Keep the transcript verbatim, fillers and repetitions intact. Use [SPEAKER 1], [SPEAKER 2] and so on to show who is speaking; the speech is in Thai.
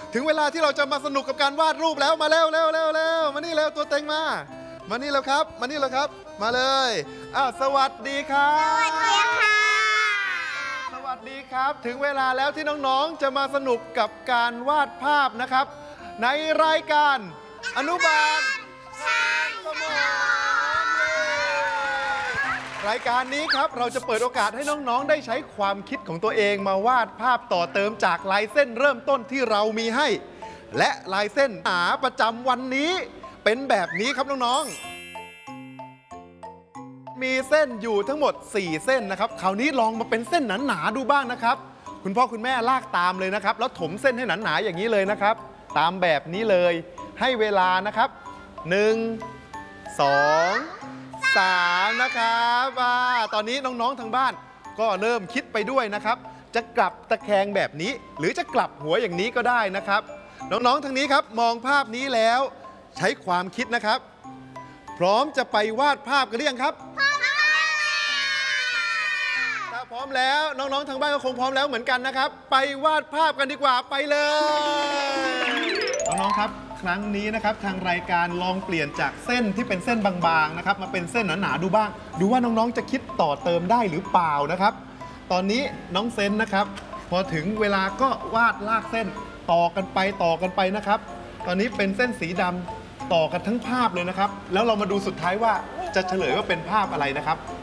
[SPEAKER 1] ถึงเวลาที่เราจะมาสนุกกับการวาดรูปแล้วมาเร็วเร็วเร็วเร็วมานี่เร็วตัวเต็งมามานี่แล้วครับมานี่แล้วครับมาเลยอ้าวสวัสดีครับสวัสดีค่ะสวัสดีครับถึงเวลาแล้วที่น้องๆจะมาสนุกกับการวาดภาพนะครับในรายการอนุบาลช่างสมองรายการนี้ครับเราจะเปิดโอกาสให้น้องๆได้ใช้ความคิดของตัวเองมาวาดภาพต่อเติมจากลายเส้นเริ่มต้นที่เรามีให้และลายเส้นหนาประจำวันนี้เป็นแบบนี้ครับน้องๆมีเส้นอยู่ทั้งหมดสี่เส้นนะครับคราวนี้ลองมาเป็นเส้นหนาๆดูบ้างนะครับคุณพ่อคุณแม่ลากตามเลยนะครับแล้วถมเส้นให้หนาๆอย่างนี้เลยนะครับตามแบบนี้เลยให้เวลานะครับหนึ่ง สองสามนะครับว่าตอนนี้น้องๆทางบ้านก็เริ่มคิดไปด้วยนะครับจะกลับตะแคงแบบนี้หรือจะกลับหัวอย่างนี้ก็ได้นะครับน้องๆทางนี้ครับมองภาพนี้แล้วใช้ความคิดนะครับพร้อมจะไปวาดภาพกันหรือยังครับพร้อมแล้วถ้าพร้อมแล้วน้องๆทางบ้านก็คงพร้อมแล้วเหมือนกันนะครับไปวาดภาพกันดีกว่าไปเลยน้องๆครับครั้งนี้นะครับทางรายการลองเปลี่ยนจากเส้นที่เป็นเส้นบางๆนะครับมาเป็นเส้นหนาๆดูบ้างดูว่าน้องๆจะคิดต่อเติมได้หรือเปล่านะครับตอนนี้น้องเซนนะครับพอถึงเวลาก็วาดลากเส้นต่อกันไปต่อกันไปนะครับตอนนี้เป็นเส้นสีดำต่อกันทั้งภาพเลยนะครับแล้วเรามาดูสุดท้ายว่าจะเฉลยว่าเป็นภาพอะไรนะครับ